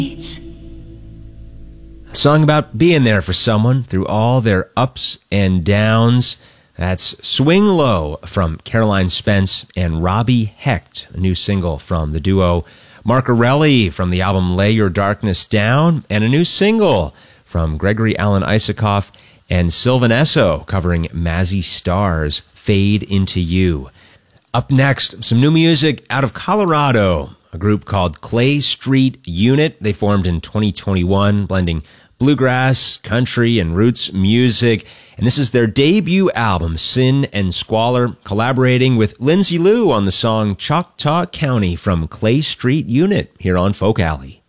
A song about being there for someone through all their ups and downs. That's Swing Low from Caroline Spence and Robbie Hecht, a new single from the duo Marcarelli from the album Lay Your Darkness Down, and a new single from Gregory Alan Isakov and Sylvan Esso covering Mazzy Star's Fade Into You. Up next, some new music out of Colorado, a group called Clay Street Unit. They formed in 2021, blending bluegrass, country, and roots music. And this is their debut album, Sin and Squalor, collaborating with Lindsay Lou on the song Choctaw County from Clay Street Unit here on Folk Alley.